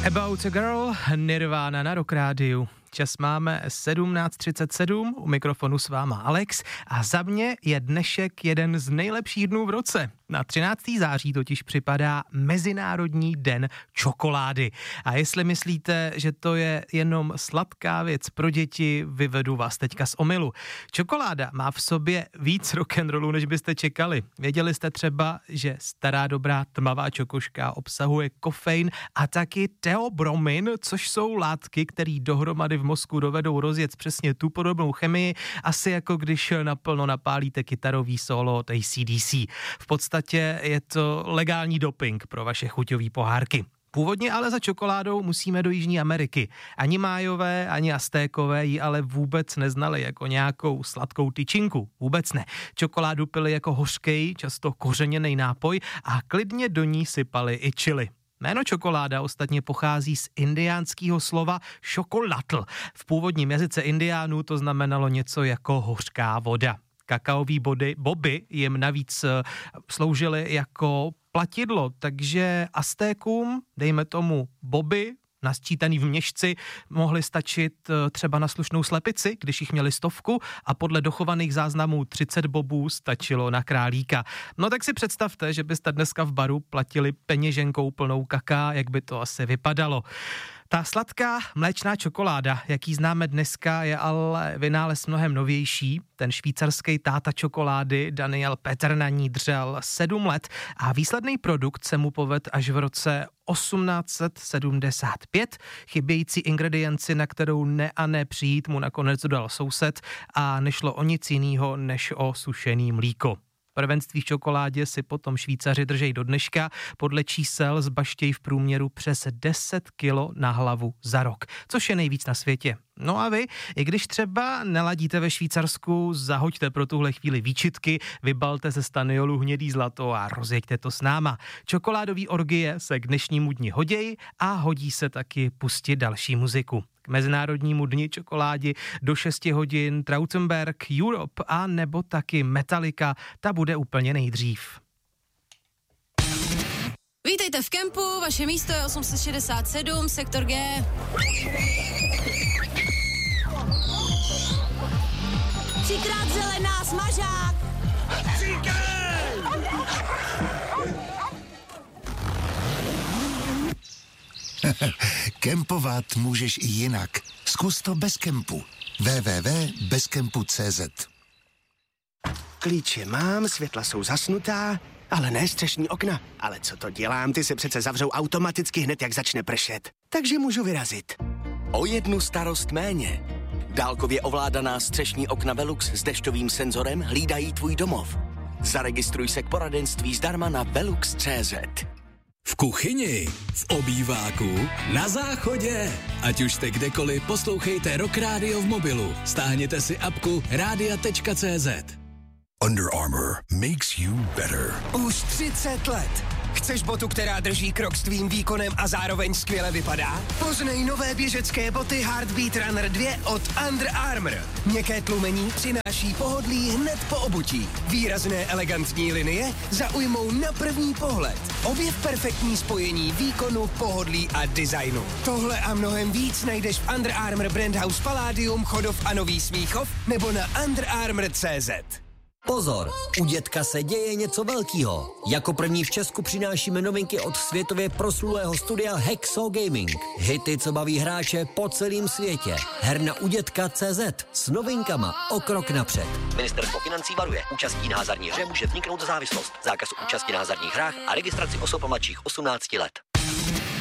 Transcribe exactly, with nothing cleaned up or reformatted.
About a Girl, Nirvana na Rock Rádiu. Čas máme sedmnáct třicet sedm, u mikrofonu s váma Alex a za mě je dnešek jeden z nejlepších dnů v roce. Na třináctého září totiž připadá Mezinárodní den čokolády. A jestli myslíte, že to je jenom sladká věc pro děti, vyvedu vás teďka z omylu. Čokoláda má v sobě víc rock'n'rollu, než byste čekali. Věděli jste třeba, že stará dobrá tmavá čokoška obsahuje kofein a taky teobromin, což jsou látky, které dohromady v mozku dovedou rozjet přesně tu podobnou chemii, asi jako když naplno napálíte kytarový solo od A C D C. V podstatě je to legální doping pro vaše chuťové pohárky. Původně ale za čokoládou musíme do Jižní Ameriky. Ani Májové, ani Aztékové ji ale vůbec neznali jako nějakou sladkou tyčinku. Vůbec ne. Čokoládu pili jako hořkej, často kořeněný nápoj a klidně do ní sypali i chili. Jméno čokoláda ostatně pochází z indiánského slova šokolatl. V původním jazyce indiánů to znamenalo něco jako hořká voda. Kakaový body, boby jim navíc sloužily jako platidlo, takže Aztékům, dejme tomu boby, nasčítaný v měšci, mohly stačit třeba na slušnou slepici, když jich měli stovku a podle dochovaných záznamů třicet bobů stačilo na králíka. No tak si představte, že byste dneska v baru platili peněženkou plnou kaká, jak by to asi vypadalo. Ta sladká mléčná čokoláda, jaký známe dneska, je ale vynález mnohem novější. Ten švýcarský táta čokolády Daniel Peter na ní dřel sedm let a výsledný produkt se mu povedl až v roce osmnáct set sedmdesát pět. Chybějící ingredienci, na kterou ne a ne přijít, mu nakonec dodal soused a nešlo o nic jinýho než o sušený mlíko. Prvenství v čokoládě si potom Švýcaři držej do dneška, podle čísel zbaštějí v průměru přes deset kilo na hlavu za rok, což je nejvíc na světě. No a vy, i když třeba neladíte ve Švýcarsku, zahoďte pro tuhle chvíli výčitky, vybalte ze staniolu hnědý zlato a rozjeďte to s náma. Čokoládový orgie se k dnešnímu dni hodějí a hodí se taky pustit další muziku. K Mezinárodnímu dni čokoládi do šesti hodin Trautenberg, Europe a nebo taky Metallica, ta bude úplně nejdřív. Vítejte v kempu, vaše místo je osm set šedesát sedm, sektor G. Třikrát zelená, smažák! Kempovat můžeš i jinak. Zkus to bez kempu. w w w tečka bez kempu tečka c z. Klíče mám, světla jsou zasnutá, ale ne střešní okna. Ale co to dělám, ty se přece zavřou automaticky hned, jak začne pršet. Takže můžu vyrazit. O jednu starost méně. Dálkově ovládaná střešní okna Velux s dešťovým senzorem hlídají tvůj domov. Zaregistruj se k poradenství zdarma na velux tečka c z. V kuchyni, v obýváku, na záchodě. Ať už jste kdekoliv, poslouchejte Rock Radio v mobilu. Stáhněte si apku rádia tečka cé zet. Under Armour makes you better. Už třicet let. Chceš botu, která drží krok s tvým výkonem a zároveň skvěle vypadá? Poznej nové běžecké boty Heartbeat Runner dva od Under Armour. Měkké tlumení přináší pohodlí hned po obutí. Výrazné elegantní linie zaujmou na první pohled. Objev perfektní spojení výkonu, pohodlí a designu. Tohle a mnohem víc najdeš v Under Armour Brand House Palladium, Chodov a Nový Smíchov nebo na under armour tečka cé zet. Pozor, u dětka se děje něco velkýho. Jako první v Česku přinášíme novinky od světově proslulého studia Hexo Gaming. Hity, co baví hráče po celém světě. Herna u dětka tečka cé zet s novinkama o krok napřed. Ministerstvo financí varuje. Účastí na hazardní hře může vzniknout závislost. Zákaz účasti na hazardních hrách a registraci osob mladších osmnácti let.